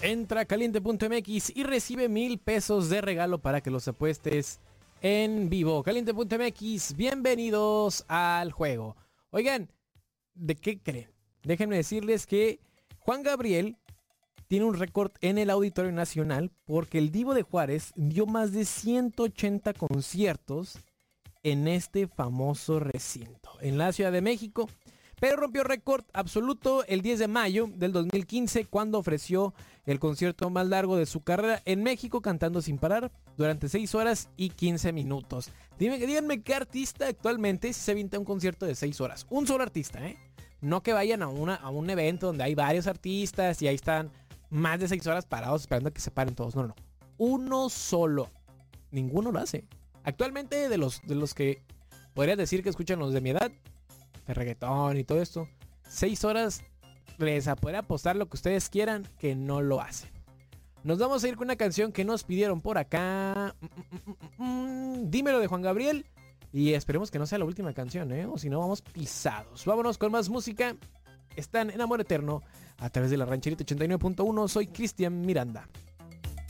Entra a caliente.mx y recibe 1,000 pesos de regalo para que los apuestes en vivo. Caliente.mx, bienvenidos al juego. Oigan, ¿de qué creen? Déjenme decirles que Juan Gabriel tiene un récord en el Auditorio Nacional porque el Divo de Juárez dio más de 180 conciertos en este famoso recinto en la Ciudad de México, pero rompió récord absoluto el 10 de mayo del 2015 cuando ofreció el concierto más largo de su carrera en México, cantando sin parar durante 6 horas y 15 minutos. Díganme qué artista actualmente se avienta un concierto de 6 horas. Un solo artista, no que vayan a un evento donde hay varios artistas y ahí están más de 6 horas parados esperando a que se paren todos. No. Uno solo. Ninguno lo hace. Actualmente de los que podrías decir que escuchan los de mi edad, de reggaetón y todo esto, 6 horas les podría apostar lo que ustedes quieran que no lo hacen. Nos vamos a ir con una canción que nos pidieron por acá. Dímelo, de Juan Gabriel. Y esperemos que no sea la última canción, o si no vamos pisados. Vámonos con más música. Están en Amor Eterno a través de la Rancherita 89.1. Soy Cristian Miranda.